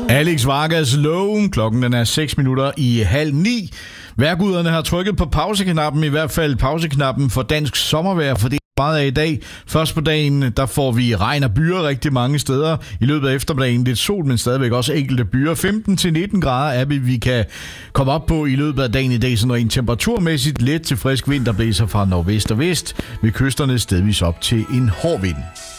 Alex Vargas Low. Klokken den er 6 minutter i 8:30. Vejrguderne har trykket på pauseknappen, i hvert fald pauseknappen for dansk sommervejr, for det er meget af i dag. Først på dagen, der får vi regn og byer rigtig mange steder. I løbet af eftermiddagen lidt sol, men stadigvæk også enkelte byer. 15-19 grader er vi kan komme op på i løbet af dagen i dag, sådan rent temperaturmæssigt. Let til frisk vind, der blæser fra nordvest og vest. Ved kysterne stedvis op til en hård vind.